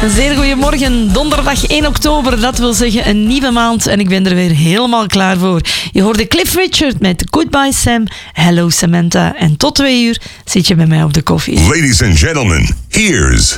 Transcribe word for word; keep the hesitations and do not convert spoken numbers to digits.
Een zeer goede morgen, donderdag één oktober, dat wil zeggen een nieuwe maand en ik ben er weer helemaal klaar voor. Je hoorde Cliff Richard met Goodbye Sam, Hello Samantha en tot twee uur zit je bij mij op de koffie. Ladies and gentlemen, here's